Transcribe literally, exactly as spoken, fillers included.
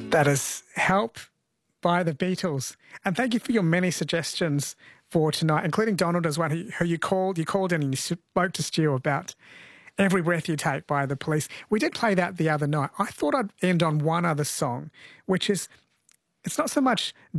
That is Help by the Beatles. And thank you for your many suggestions for tonight, including Donald as well, who, who you called. You called in and you spoke to Stu about Every Breath You Take by the Police. We did play that the other night. I thought I'd end on one other song, which is, it's not so much